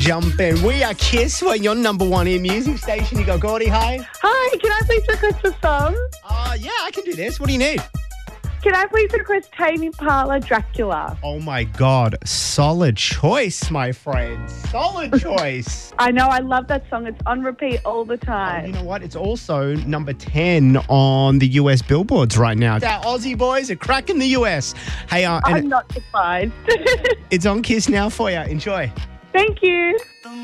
jumping. We are Kiss. We're your number one in music station. You go, Gordy, hi. Hi, can I please request a song? Yeah, I can do this. What do you need? Can I please request Tame Impala, Dracula? Oh, my God. Solid choice, my friend. Solid choice. I know, I love that song. It's on repeat all the time. You know what? It's also number 10 on the US billboards right now. Our Aussie boys are cracking the US. Hey, I'm not surprised. it's on Kiss now for you. Enjoy. Thank you.